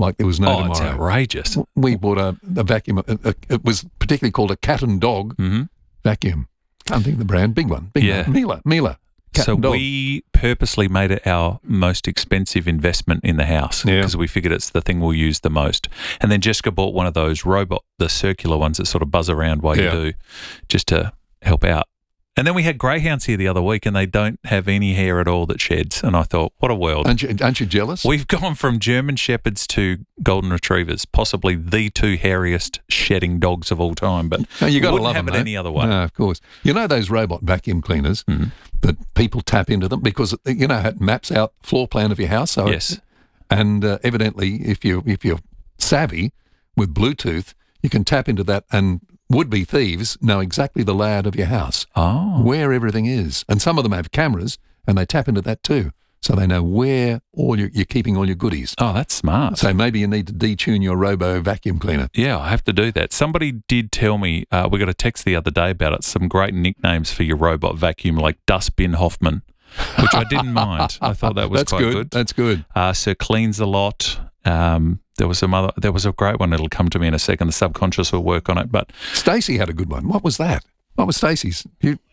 like there was no tomorrow. It's outrageous. We bought a vacuum. It was particularly called a cat and dog vacuum. Can't think of the brand. Big one. Miele. So we purposely made it our most expensive investment in the house because we figured it's the thing we'll use the most. And then Jessica bought one of those the circular ones that sort of buzz around while you do, just to help out. And then we had greyhounds here the other week, and they don't have any hair at all that sheds. And I thought, what a world. Aren't you jealous? We've gone from German Shepherds to Golden Retrievers, possibly the two hairiest shedding dogs of all time. But you got to wouldn't love have them, it any other way. No, of course. You know those robot vacuum cleaners that people tap into them because, it maps out the floor plan of your house. So yes. And evidently, if you're savvy with Bluetooth, you can tap into that and would-be thieves know exactly the layout of your house, where everything is. And some of them have cameras, and they tap into that too, so they know where you're keeping all your goodies. Oh, that's smart. So maybe you need to detune your robo vacuum cleaner. Yeah, I have to do that. Somebody did tell me, we got a text the other day about it, some great nicknames for your robot vacuum, like Dustbin Hoffman, which I didn't mind. I thought that was quite good. That's good. Sir Cleans a Lot. There was a great one that'll come to me in a second. The subconscious will work on it. But Stacey had a good one. What was that? What was Stacey's?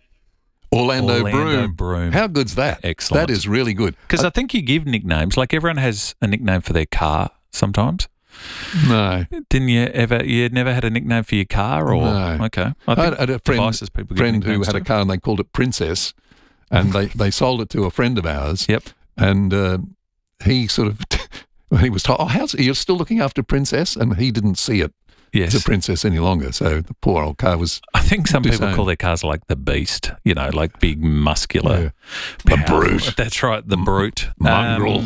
Orlando Broom. How good's that? Excellent. That is really good. Because I think you give nicknames. Like everyone has a nickname for their car sometimes. No. Didn't you ever? You never had a nickname for your car? Or no. Okay. I had a friend who had a car and they called it Princess, and they sold it to a friend of ours. Yep. And he sort of... he was told, you're still looking after Princess? And he didn't see it as a princess any longer. So the poor old car was... I think some people call their cars like the Beast, like big, muscular... The Brute. That's right, the Brute. Mongrel.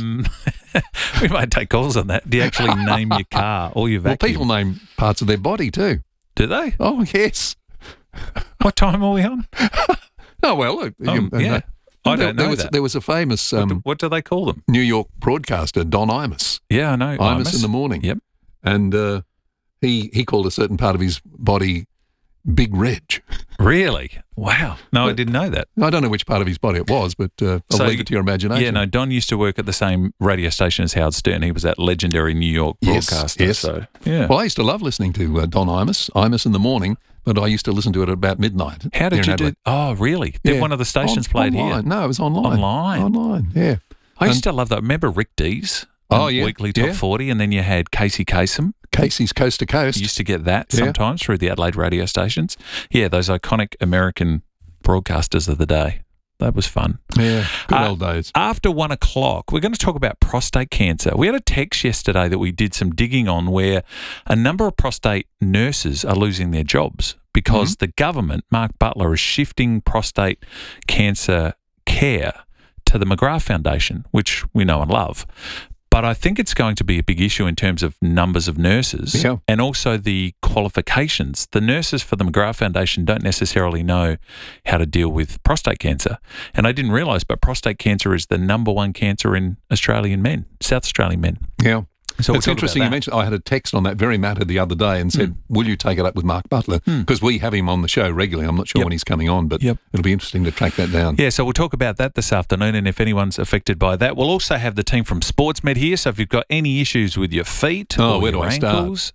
We might take calls on that. Do you actually name your car or your vacuum? Well, people name parts of their body too. Do they? Oh, yes. What time are we on? Oh, well... yeah. I don't know that. There was a famous... what do they call them? New York broadcaster, Don Imus. Yeah, I know. Imus in the morning. Yep. And he called a certain part of his body Big Reg. Really? Wow. No, I didn't know that. I don't know which part of his body it was, but I'll leave it to your imagination. Yeah, no, Don used to work at the same radio station as Howard Stern. He was that legendary New York broadcaster. Yes. So, yeah. Well, I used to love listening to Don Imus in the morning, but I used to listen to it at about midnight. How did you do? Oh, really? Did one of the stations played online. here? No, it was online. Online, yeah. I used to love that. Remember Rick Dees? Weekly Top 40, and then you had Casey Kasem. Casey's Coast to Coast. You used to get that sometimes through the Adelaide radio stations. Yeah, those iconic American broadcasters of the day. That was fun. Yeah, good old days. After 1 o'clock, we're going to talk about prostate cancer. We had a text yesterday that we did some digging on where a number of prostate nurses are losing their jobs because the government, Mark Butler, is shifting prostate cancer care to the McGrath Foundation, which we know and love. But I think it's going to be a big issue in terms of numbers of nurses and also the qualifications. The nurses for the McGrath Foundation don't necessarily know how to deal with prostate cancer. And I didn't realise, but prostate cancer is the number one cancer in Australian men, South Australian men. Yeah. So it's interesting you mentioned, I had a text on that very matter the other day and said, will you take it up with Mark Butler? Because we have him on the show regularly. I'm not sure when he's coming on, but it'll be interesting to track that down. Yeah, so we'll talk about that this afternoon, and if anyone's affected by that, we'll also have the team from SportsMed here. So if you've got any issues with your feet or your ankles,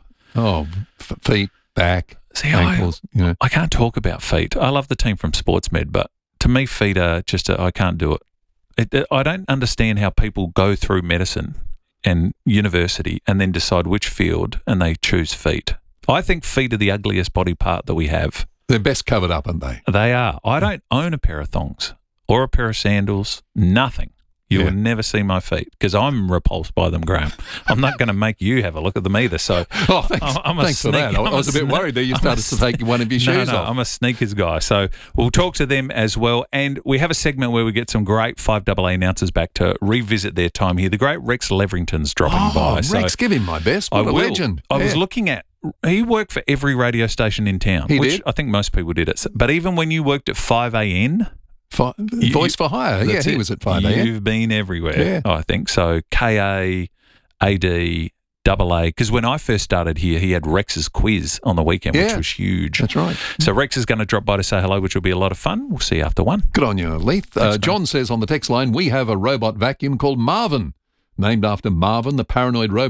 feet, back, ankles. I can't talk about feet. I love the team from SportsMed, but to me, feet are just, I can't do it. I don't understand how people go through medicine and university and then decide which field and they choose feet. I think feet are the ugliest body part that we have. They're best covered up, aren't they? They are. I don't own a pair of thongs or a pair of sandals, nothing. You will never see my feet because I'm repulsed by them, Graham. I'm not going to make you have a look at them either. So, thanks for that. I was a bit worried that you started to take one of your shoes off. I'm a sneakers guy. So we'll talk to them as well. And we have a segment where we get some great 5AA announcers back to revisit their time here. The great Rex Leverington's dropping by. Rex, give him my best. What a legend. I was looking at, he worked for every radio station in town, which I think most people did it. But even when you worked at 5AN, Voice for Hire. Yeah, he was at 5am. You've been everywhere, I think. So KA, AD, AA. Because when I first started here, he had Rex's quiz on the weekend, which was huge. That's right. So Rex is going to drop by to say hello, which will be a lot of fun. We'll see you after 1. Good on you, Leith. John says on the text line, we have a robot vacuum called Marvin, named after Marvin, the paranoid robot.